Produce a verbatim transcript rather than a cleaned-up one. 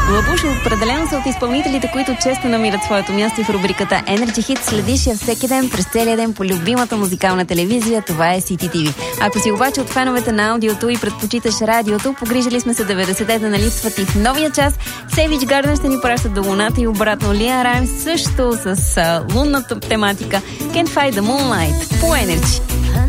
Лабуш определено са от изпълнителите, които често намират своето място в рубриката Energy Hit. Следиш я всеки ден, през целия ден по любимата музикална телевизия. Това е Сити ти ви. Ако си обаче от феновете на аудиото и предпочиташ радиото, погрижили сме се деветдесетте да налипсват и в новия час. Savage Garden ще ни пращат до луната и обратно. Лиан Раймс също с а, лунната тематика. Can't Fight the Moonlight по Energy.